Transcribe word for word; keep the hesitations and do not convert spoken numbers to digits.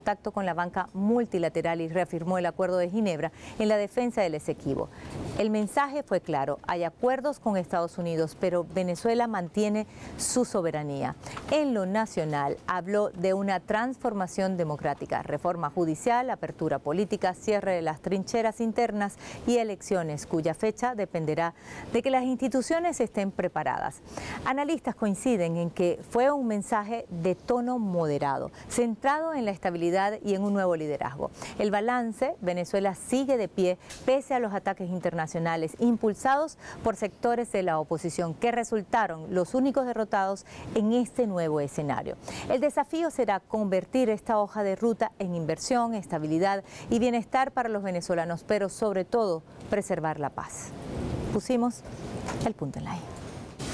contacto con la banca multilateral y reafirmó el Acuerdo de Ginebra en la defensa del Esequibo. El mensaje fue claro: hay acuerdos con Estados Unidos, pero Venezuela mantiene su soberanía. En lo nacional habló de una transformación democrática, reforma judicial, apertura política, cierre de las trincheras internas y elecciones, cuya fecha dependerá de que las instituciones estén preparadas. Analistas coinciden en que fue un mensaje de tono moderado, centrado en la estabilidad y en un nuevo liderazgo. El balance: Venezuela sigue de pie pese a los ataques internacionales impulsados por sectores de la oposición que resultaron los únicos derrotados en este nuevo escenario. El desafío será convertir esta hoja de ruta en inversión, estabilidad y bienestar para los venezolanos, pero sobre todo preservar la paz. Pusimos el punto en la i.